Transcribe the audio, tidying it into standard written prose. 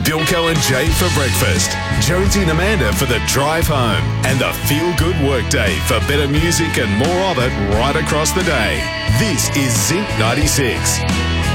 Bilko and Jay for breakfast, Jonesy and Amanda for the drive home, and the feel-good workday for better music and more of it right across the day. This is Zinc 96.